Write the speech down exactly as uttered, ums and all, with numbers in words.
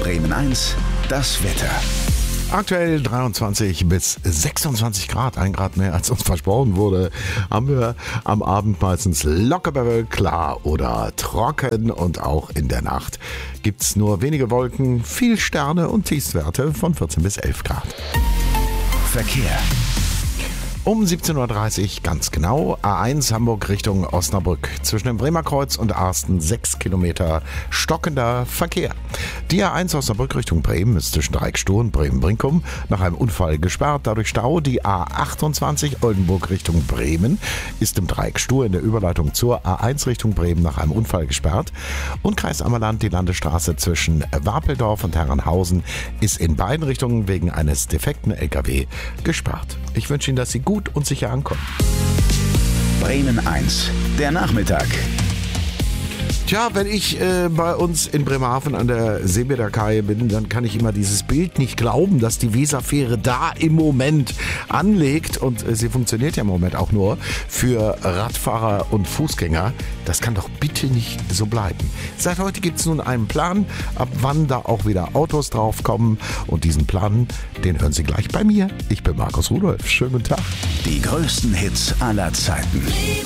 Bremen eins, das Wetter. Aktuell dreiundzwanzig bis sechsundzwanzig Grad, ein Grad mehr als uns versprochen wurde, haben wir am Abend meistens locker bewölkt, klar oder trocken und auch in der Nacht gibt es nur wenige Wolken, viel Sterne und Tiefstwerte von vierzehn bis elf Grad. Verkehr. Um siebzehn Uhr dreißig ganz genau, A eins Hamburg Richtung Osnabrück. Zwischen dem Bremer Kreuz und Arsten sechs Kilometer stockender Verkehr. Die A eins Osnabrück Richtung Bremen ist zwischen Dreieckstuhl und Bremen-Brinkum nach einem Unfall gesperrt, dadurch Stau. Die A achtundzwanzig Oldenburg Richtung Bremen ist im Dreieckstuhl in der Überleitung zur A eins Richtung Bremen nach einem Unfall gesperrt. Und Kreis Ammerland, die Landesstraße zwischen Wapeldorf und Herrenhausen ist in beiden Richtungen wegen eines defekten L K W gesperrt. Ich wünsche Ihnen, dass Sie gut und sicher ankommen. Bremen eins, der Nachmittag. Tja, wenn ich äh, bei uns in Bremerhaven an der Seebäderkaje bin, dann kann ich immer dieses Bild nicht glauben, dass die Weserfähre da im Moment anlegt. Und äh, sie funktioniert ja im Moment auch nur für Radfahrer und Fußgänger. Das kann doch bitte nicht so bleiben. Seit heute gibt es nun einen Plan, ab wann da auch wieder Autos draufkommen. Und diesen Plan, den hören Sie gleich bei mir. Ich bin Markus Rudolph. Schönen guten Tag. Die größten Hits aller Zeiten.